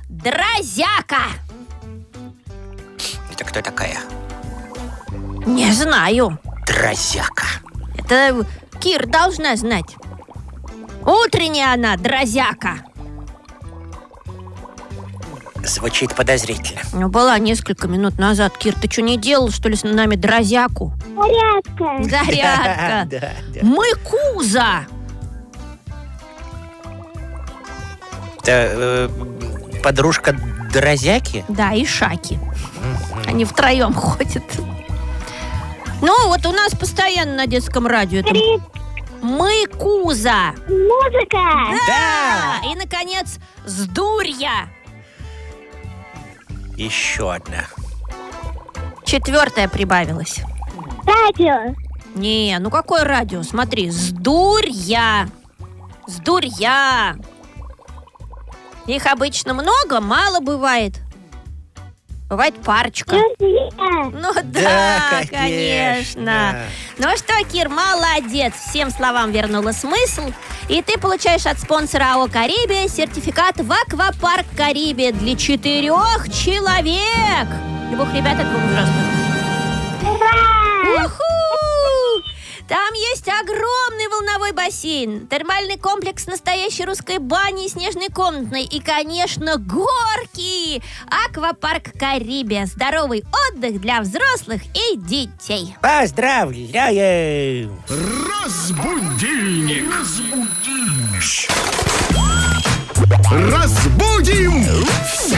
Дрозяка. Это кто такая? Не знаю. Дрозяка. Это Кир должна знать. Утренняя она, дрозяка. Звучит подозрительно. Ну, была несколько минут назад. Кир, ты что, не делал, что ли, с нами дрозяку? Зарядка. Зарядка. Да. Мы Куза. Это подружка Дрозяки? Да, и Шаки. Они втроем ходят. Ну, вот у нас постоянно на детском радио это Мы Куза. Музыка. Да. И, наконец, Сдурья. Еще одна. 4-я прибавилась. Радио. Не, ну какое радио? Смотри, Сдурья. Сдурья. Их обычно много, мало бывает. Бывает парочка. Друзья. Ну да, конечно. конечно. Ну что, Кир, молодец. Всем словам вернула смысл. И ты получаешь от спонсора АО «Карибия» сертификат в аквапарк «Карибия» для 4 человек. 2 ребят и 2 взрослых. Ура! Уху! Там есть огромный волновой бассейн, термальный комплекс настоящей русской бани и снежной комнатной и, конечно, горки. Аквапарк «Карибия». Здоровый отдых для взрослых и детей. Поздравляю! Разбудильник. Разбудим всех!